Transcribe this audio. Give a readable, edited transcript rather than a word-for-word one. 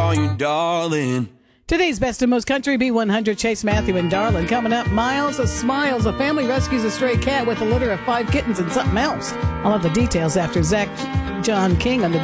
call you darling. Today's Best and Most Country B100, Chase, Matthew, and Darlin. Coming up, Miles of Smiles. A family rescues a stray cat with a litter of 5 kittens and something else. I'll have the details after Zach John King on the